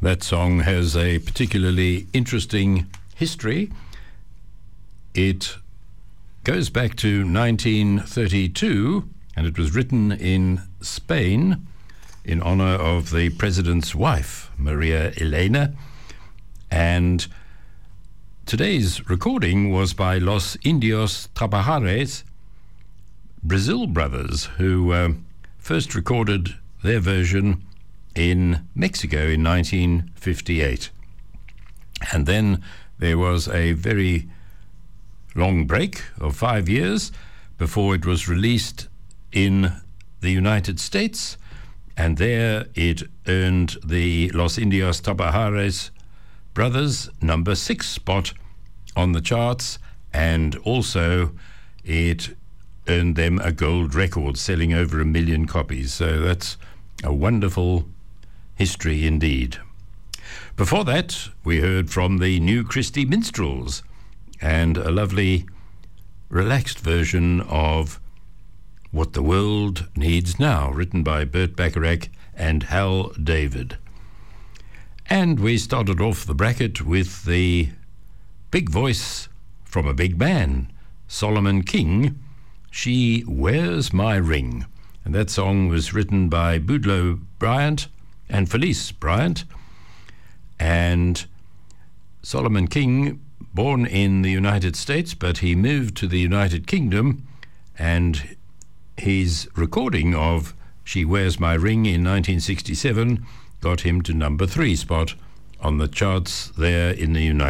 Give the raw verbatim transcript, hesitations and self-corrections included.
That song has a particularly interesting history. It goes back to nineteen thirty-two, and it was written in Spain in honor of the president's wife, Maria Elena. And today's recording was by Los Indios Trabajadores, Brazil brothers, who uh, first recorded their version in Mexico in nineteen fifty-eight. And then there was a very long break of five years before it was released in the United States, and there it earned the Los Indios Trabajadores brothers number six spot on the charts, and also it earned them a gold record, selling over a million copies. So that's a wonderful history indeed. Before that, we heard from the New Christie Minstrels and a lovely relaxed version of What the World Needs Now, written by Burt Bacharach and Hal David. And we started off the bracket with the big voice from a big man, Solomon King, She Wears My Ring. And that song was written by Boudleaux Bryant and Felice Bryant. And Solomon King, born in the United States, but he moved to the United Kingdom, and his recording of She Wears My Ring in nineteen sixty-seven got him to number three spot on the charts there in the United States.